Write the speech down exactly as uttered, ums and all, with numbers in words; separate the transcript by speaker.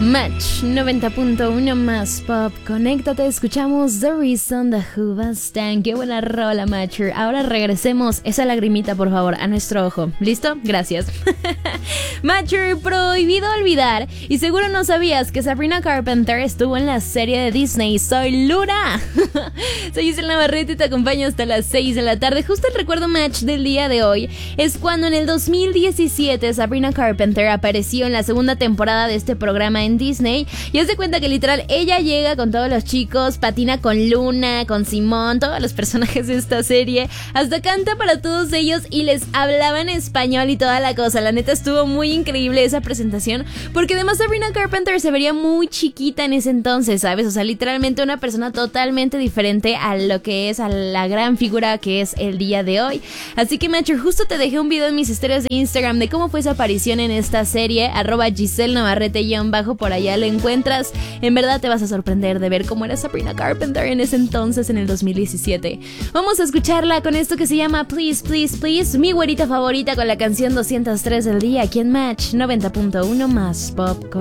Speaker 1: Match noventa punto uno más pop. Conéctate, escuchamos The Reason de Hoobastank. Qué buena rola, Matcher. Ahora regresemos esa lagrimita, por favor, a nuestro ojo. ¿Listo? Gracias. Matcher, prohibido olvidar. Y seguro no sabías que Sabrina Carpenter estuvo en la serie de Disney Soy Luna. Soy Giselle Navarrete y te acompaño hasta las seis de la tarde. Justo el recuerdo match del día de hoy es cuando en el dos mil diecisiete Sabrina Carpenter apareció en la segunda temporada de este programa en Disney, y haz de cuenta que literal ella llega con todos los chicos, patina con Luna, con Simón, todos los personajes de esta serie, hasta canta para todos ellos y les hablaba en español y toda la cosa. La neta estuvo muy increíble esa presentación, porque además Sabrina Carpenter se vería muy chiquita en ese entonces, ¿sabes? O sea, literalmente una persona totalmente diferente a lo que es, a la gran figura que es el día de hoy. Así que, Matcher, justo te dejé un video en mis historias de Instagram de cómo fue su aparición en esta serie, arroba Giselle Navarrete guión bajo, por allá lo encuentras. En verdad te vas a sorprender de ver cómo era Sabrina Carpenter en ese entonces, en el dos mil diecisiete. Vamos a escucharla con esto que se llama Please, Please, Please, mi güerita favorita, con la canción doscientos tres del día, aquí en Match noventa punto uno más pop.